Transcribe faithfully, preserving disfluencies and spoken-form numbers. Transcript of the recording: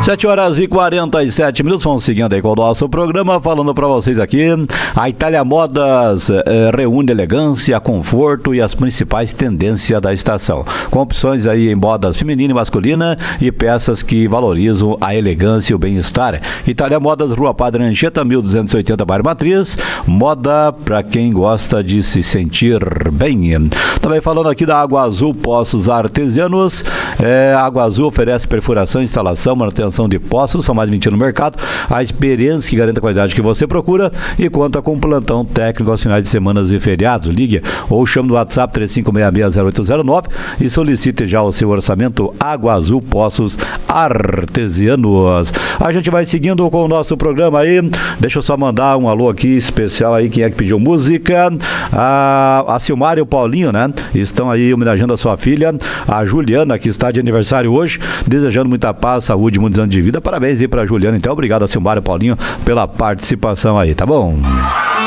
sete horas e quarenta e sete minutos, vamos seguindo aí com o nosso programa, falando para vocês aqui, a Itália Modas eh, reúne elegância, conforto e as principais tendências da estação, com opções aí em modas feminina e masculina e peças que valorizam a elegância e o bem-estar. Itália Modas, Rua Padre Anchieta, mil duzentos e oitenta, bairro Matriz, moda para quem gosta de se sentir bem. Também falando aqui da Água Azul Poços Artesianos, é, a Água Azul oferece perfuração, instalação, manutenção de poços, são mais de vinte no mercado, a experiência que garante a qualidade que você procura e conta com plantão técnico aos finais de semanas e feriados. Ligue ou chame no WhatsApp três cinco seis seis zero oito zero nove e solicite já o seu orçamento. Água Azul Poços Artesianos. A gente vai seguindo com o nosso programa aí. Deixa eu só mandar um alô aqui especial aí, quem é que pediu música? A, a Silmara e o Paulinho, né? Estão aí homenageando a sua filha, a Juliana, que está de aniversário hoje, desejando muita paz, saúde, muitos anos de vida. Parabéns aí pra Juliana, então. Obrigado a Silmara e o Paulinho pela participação aí, tá bom?